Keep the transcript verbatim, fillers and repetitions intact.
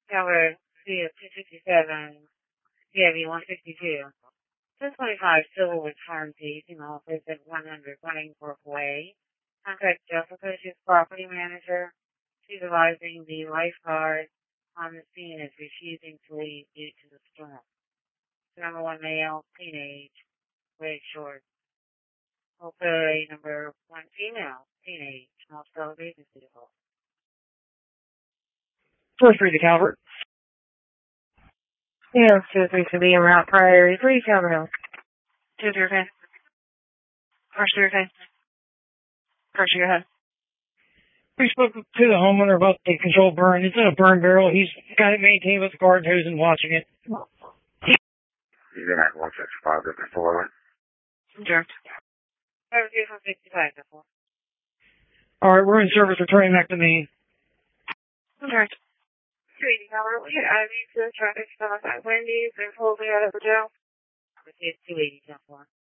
Tower C of two sixty-seven, C I V one sixty-two. two twenty-five Silverwood Farm Pacing Office at one hundred Runningbrook Way. Contact Jessica, she's property manager. She's advising the lifeguard on the scene is refusing to leave due to the storm. Number one male, teenage, red short. Okay, number one female, teenage, multiple business vehicle. First read to Calvert. Yeah, two three to be en route priority three, Calvert Hill. Two zero ten. First zero ten. First go ahead. We spoke to the homeowner about the controlled burn. It's in a burn barrel. He's got it maintained with the garden hose and watching it. He's in at one sixty-five before. Direct. Overview from sixty-five before. All right, we're in service. Returning back to Maine. Direct. two eighty Calvert, we get I V to the traffic stop at Wendy's and pulled me out of the jail. Received two eighty ten four.